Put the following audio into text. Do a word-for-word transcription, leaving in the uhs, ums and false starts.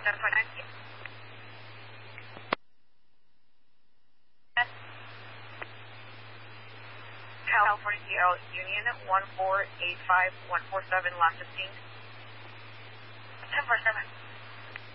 seven five nine. California Sierra Union one four eight five one four seven, last fifteen. ten four seven.